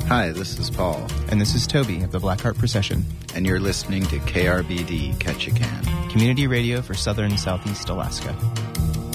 Hi, this is Paul. And this is Toby of the Blackheart Procession. And you're listening to KRBD Ketchikan, community radio for southern Southeast Alaska.